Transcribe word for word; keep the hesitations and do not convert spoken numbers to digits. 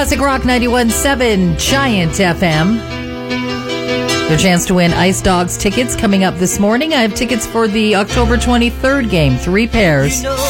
Classic Rock ninety-one point seven Giant F M. Your chance to win Ice Dogs tickets coming up this morning. I have tickets for the October twenty-third game, three pairs.